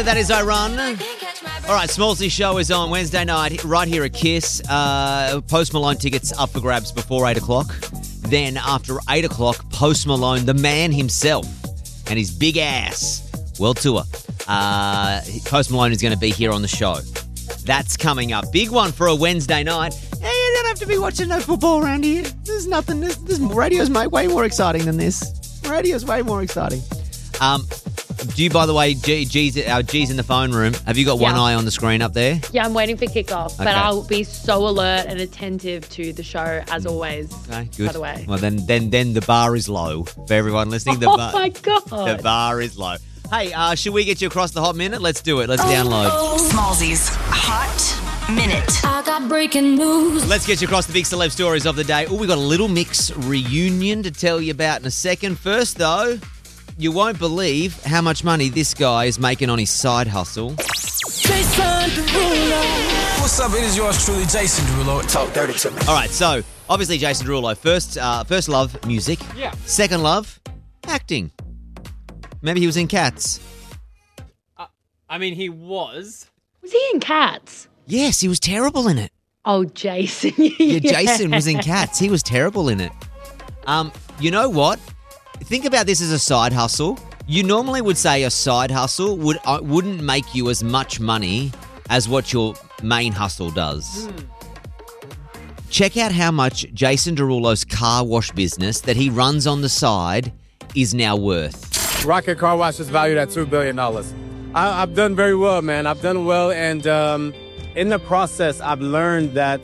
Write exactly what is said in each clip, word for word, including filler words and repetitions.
That is I Run. All right, Smallsy Show is on Wednesday night right here at Kiss. Uh, Post Malone tickets up for grabs before eight o'clock. Then after eight o'clock, Post Malone, the man himself, and his big ass world tour. Uh, Post Malone is going to be here on the show. That's coming up. Big one for a Wednesday night. Hey, you don't have to be watching no football around here. There's nothing. This, this radio's mate, way more exciting than this. Radio's way more exciting. Um, do you, by the way, G, G's, our G's in the phone room, have you got one Yeah. eye on the screen up there? Yeah, I'm waiting for kickoff, Okay. but I'll be so alert and attentive to the show as always. Okay, good. By the way. Well, then, then, then the bar is low for everyone listening. The Oh bar, my God. The bar is low. Hey, uh, should we get you across the hot minute? Let's do it. Let's download. Smallsy's Hot Minute. I got breaking news. Let's get you across the big celeb stories of the day. Oh, we got a Little Mix reunion to tell you about in a second. First, though, you won't believe how much money this guy is making on his side hustle. Jason Derulo. What's up? It is yours truly, Jason Derulo. Talk dirty to me. All right, so obviously Jason Derulo. First, uh, first love, music. Yeah. Second love, acting. Maybe he was in Cats. Uh, I mean, he was. Was he in Cats? Yes, he was terrible in it. Oh, Jason. Yeah, Jason was in Cats. He was terrible in it. Um, you know what? Think about this as a side hustle. You normally would say a side hustle would uh, wouldn't make you as much money as what your main hustle does. Hmm. Check out how much Jason Derulo's car wash business that he runs on the side is now worth. Rocket Car Wash is valued at two billion dollars. I, I've done very well, man. I've done well, and um, in the process, I've learned that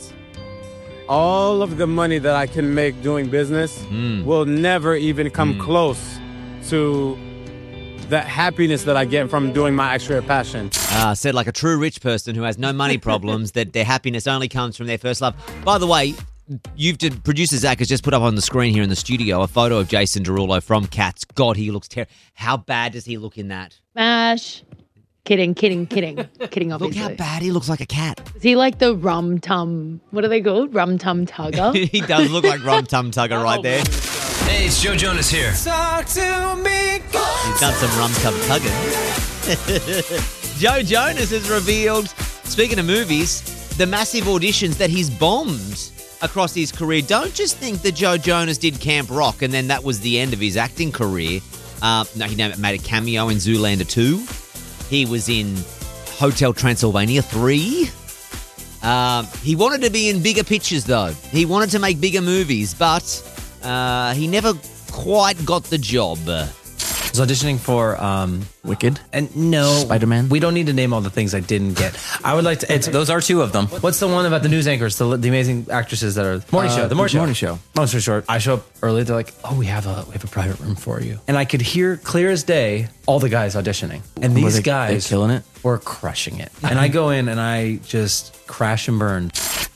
all of the money that I can make doing business Mm. will never even come close to the happiness that I get from doing my actual passion. Uh, said like a true rich person who has no money problems, that their happiness only comes from their first love. By the way, you've did, producer Zach has just put up on the screen here in the studio a photo of Jason Derulo from Cats. God, he looks terrible. How bad does he look in that? Mash. Kidding, kidding, kidding. Kidding, Look obviously. how bad he looks like a cat. Is he like the rum tum, what are they called? Rum tum tugger? He does look like Rum Tum Tugger right there. Hey, it's Joe Jonas here. Talk to me. He's done some Rum Tum Tugging. Joe Jonas has revealed, speaking of movies, the massive auditions that he's bombed across his career. Don't just think that Joe Jonas did Camp Rock and then that was the end of his acting career. Uh, no, he made a cameo in Zoolander two. He was in Hotel Transylvania three. Um, he wanted to be in bigger pictures, though. He wanted to make bigger movies, but uh, he never quite got the job. I was auditioning for um, Wicked. And no. Spider-Man. We don't need to name all the things I didn't get. I would like to. It's, those are two of them. What's the one about the news anchors, the, the amazing actresses that are. Morning Uh, show. The morning show. Morning Show. Long story short, I show up early. They're like, oh, we have a we have a private room for you. And I could hear clear as day all the guys auditioning. And Were these they- guys they killing it? were crushing it. And I go in and I just crash and burn.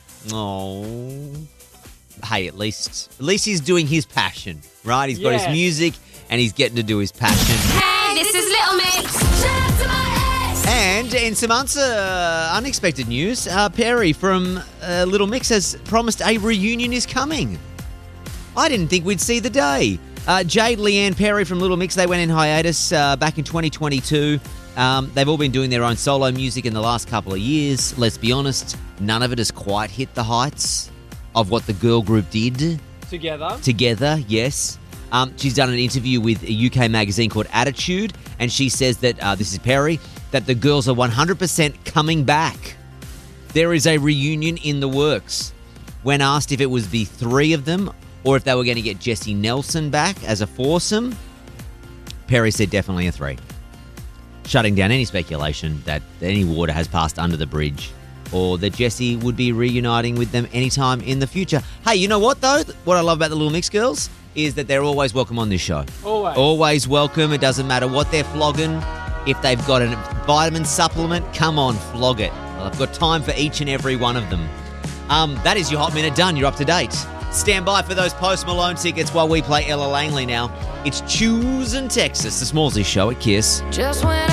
Oh. Hey, at least at least he's doing his passion, right? He's got his Yes. music and he's getting to do his passion. Hey, this is Little Mix. Shout out to my ex. And in some answer, uh, unexpected news, uh, Perry from uh, Little Mix has promised a reunion is coming. I didn't think we'd see the day. Uh, Jade, Leanne, Perry from Little Mix, they went in hiatus uh, back in twenty twenty-two. Um, they've all been doing their own solo music in the last couple of years. Let's be honest, none of it has quite hit the heights of what the girl group did Together. together, yes. Um, she's done an interview with a U K magazine called Attitude, and she says that, uh, this is Perry, that the girls are one hundred percent coming back. There is a reunion in the works. When asked if it was the three of them or if they were going to get Jessie Nelson back as a foursome, Perry said definitely a three. Shutting down any speculation that any water has passed under the bridge or that Jessie would be reuniting with them anytime in the future. Hey, you know what, though? What I love about the Little Mix girls is that they're always welcome on this show. Always. Always welcome. It doesn't matter what they're flogging. If they've got a vitamin supplement, come on, flog it. Well, I've got time for each and every one of them. Um, that is your Hot Minute done. You're up to date. Stand by for those Post Malone tickets while we play Ella Langley now. It's Choosing Texas, the Smallsy Show at Kiss. Just when